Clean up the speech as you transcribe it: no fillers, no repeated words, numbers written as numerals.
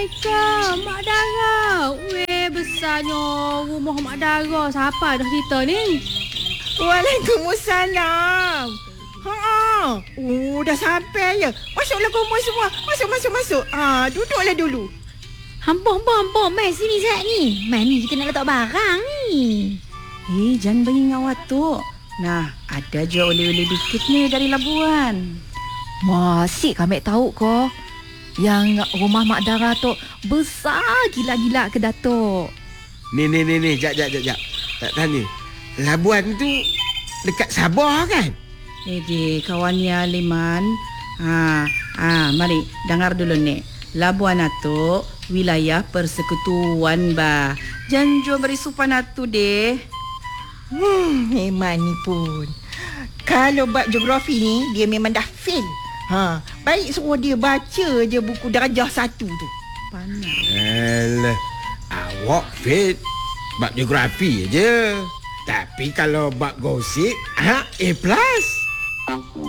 Mak Dara. Weh, besarnya rumah Mak Dara. Siapa dah cerita ni? Waalaikumsalam. Dah sampai ya. Masuklah kamu semua. Masuk. Duduklah dulu. Hampa. Mai sini Zat ni. Mai ni kita nak letak barang ni. Jangan bagi ngawat tu. Nah, ada je oleh-oleh dikit ni dari Labuan. Masih kami tahu ko. Yang rumah Mak Dara tu besar gila-gila ke Datuk. Ni, jap. Tak tanya. Labuan tu dekat Sabah kan? Kawannya Liman. Mari dengar dulu ni. Labuan tu wilayah persekutuan bah. Janjo beri supan atu deh. Memang ni pun. Kalau bab geografi ni dia memang dah fail. Baik suruh dia baca je buku darjah 1 tu. Panas. Alah, awak fit bab geografi je. Tapi kalau bab gosip, A+.